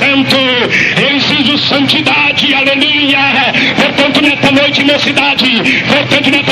santo, eu exijo santidade, aleluia. Portanto, nesta noite, mocidade, portanto, nesta